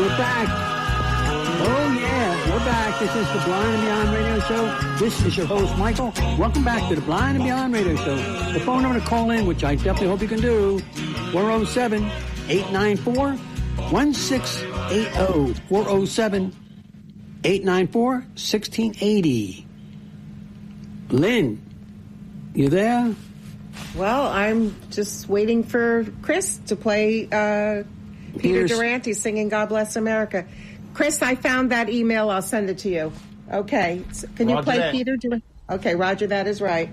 We're back. Oh, yeah, we're back. This is the Blind and Beyond Radio Show. This is your host, Michael. Welcome back to the Blind and Beyond Radio Show. The phone number to call in, which I definitely hope you can do, 407-894-1680. 407-894-1680. Lynn, you there? Well, I'm just waiting for Chris to play Peter Durante singing God Bless America. Chris, I found that email. I'll send it to you. Okay. Can you play that. Peter Durante? Okay, Roger, that is right.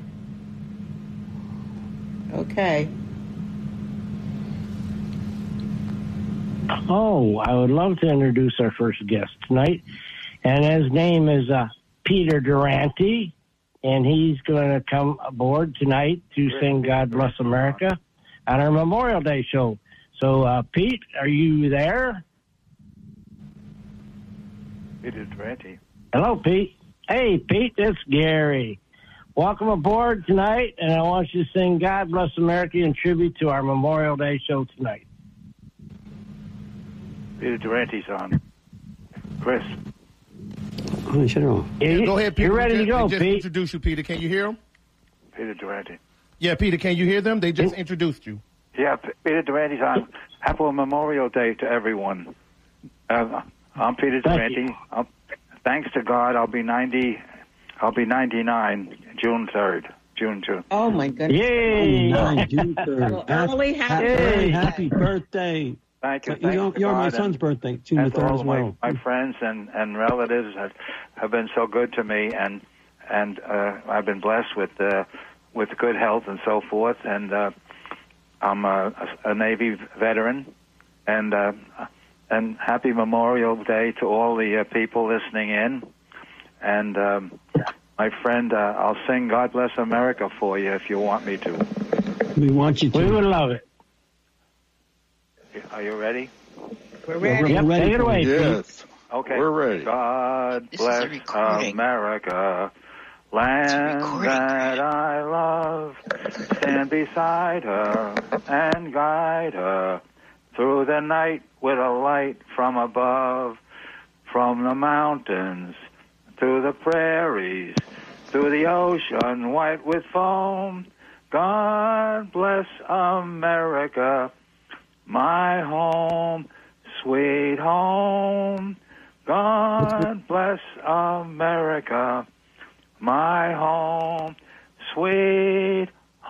Okay. Oh, I would love to introduce our first guest tonight. And his name is Peter Durante. And he's going to come aboard tonight to sing God Bless America on our Memorial Day show. So, Pete, are you there? Peter Durante. Hello, Pete. Hey, Pete, it's Gary. Welcome aboard tonight, and I want you to sing God Bless America in tribute to our Memorial Day show tonight. Peter Durante's on. Chris. Oh, shut it off. Go ahead, Peter. You're ready to go, Pete. Introduce you, Peter. Can you hear him? Peter Durante. Yeah, Peter, can you hear them? They just introduced you. Yeah, Peter Durante's on. Happy Memorial Day to everyone. I'm Peter Durante. Thanks to God, I'll be 90. I'll be 99 June 3rd. June 2. Oh my goodness! Yay! June 3rd. Early happy birthday! Thank you. You're my son's birthday, June the 3rd as well. My friends and relatives have been so good to me, and I've been blessed with good health and so forth. And I'm a Navy veteran, and happy Memorial Day to all the people listening in. And my friend, I'll sing God Bless America for you if you want me to. We want you to. We would love it. Are you ready? We're ready. Yep, take it away, yes. Okay. We're ready. God bless America, land that I love. Stand beside her and guide her through the night with a light from above, from the mountains to the prairies, to the ocean white with foam. God bless America, my home, sweet home. God bless America, my home, sweet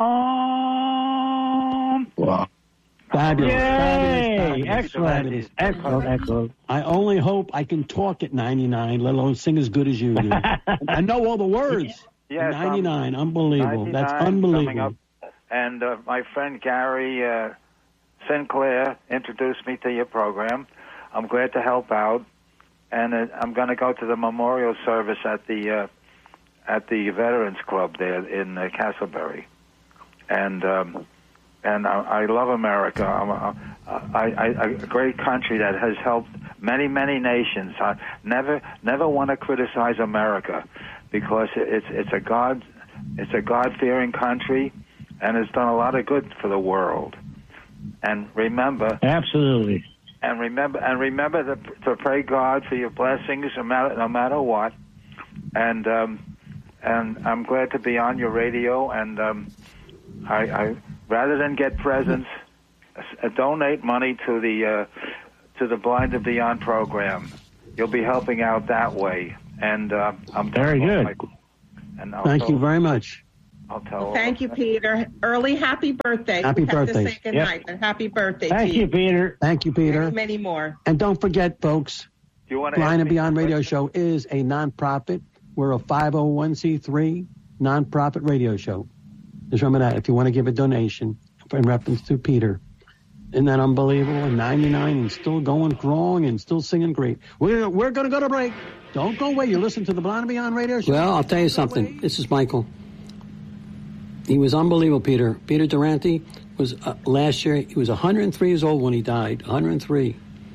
home. Wow. Fabulous. Yay! Fabulous. Excellent. I only hope I can talk at 99, let alone sing as good as you do. I know all the words. Yes, 99, unbelievable. 99 That's unbelievable. Coming up. And my friend Gary Sinclair introduced me to your program. I'm glad to help out, and I'm going to go to the memorial service at the Veterans Club there in Castleberry, and I love America. A great country that has helped many nations. I never want to criticize America because it's a God-fearing country, and it's done a lot of good for the world. And remember, absolutely. And remember to pray God for your blessings, no matter what. And I'm glad to be on your radio. And I rather than get presents, donate money to the Blind and Beyond program. You'll be helping out that way. And I'm very good. Thank you very much. I'll tell. Thank you, Peter. Early happy birthday. Happy birthday. To say good night, but happy birthday. Thank you, Peter. Thank you, Peter. Many more. And don't forget, folks, Blind and Beyond Radio Show is a nonprofit. We're a 501c3 nonprofit radio show. Just remember that if you want to give a donation in reference to Peter. Isn't that unbelievable? And 99 and still going strong and still singing great. We're going to go to break. Don't go away. You're listening to the Blind and Beyond Radio Show. Well, I'll tell you something. This is Michael. He was unbelievable, Peter. Peter Durante was, last year, he was 103 years old when he died. 103.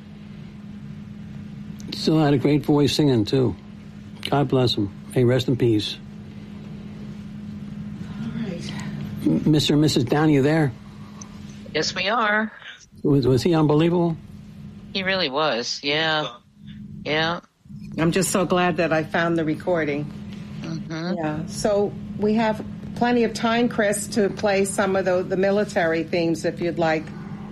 He still had a great voice singing, too. God bless him. May rest in peace. All right. Mr. and Mrs. Downey, you there? Yes, we are. Was he unbelievable? He really was. Yeah. Yeah. I'm just so glad that I found the recording. Mm-hmm. Yeah. So we have plenty of time, Chris, to play some of the military themes if you'd like.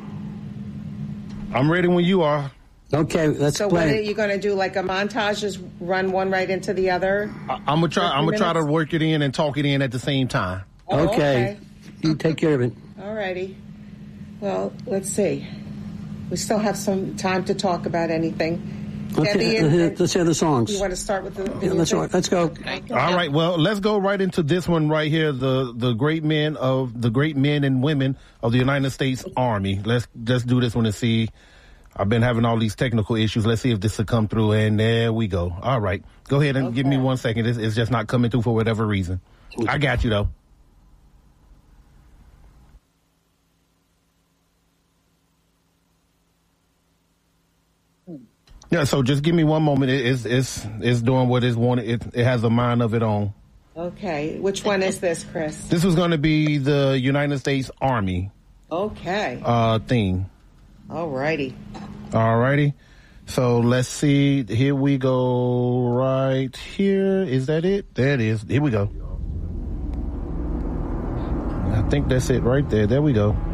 I'm ready when you are. Okay, let's so play. So what are you going to do, like a montage, just run one right into the other? I'm going to try to work it in and talk it in at the same time. Oh, okay. You take care of it. All righty. Well, let's see. We still have some time to talk about anything. Let's hear the songs. You want to start with the let's go. Okay. All right. Well, let's go right into this one right here. The great men and women of the United States Army. Let's do this one and see. I've been having all these technical issues. Let's see if this will come through. And there we go. All right. Go ahead and give me 1 second. It's just not coming through for whatever reason. I got you though. Yeah, so just give me one moment. It's doing what it's wanted. It has a mind of its own. Okay. Which one is this, Chris? This was going to be the United States Army. Okay. Theme. All righty. All righty. So let's see. Here we go right here. Is that it? There it is. Here we go. I think that's it right there. There we go.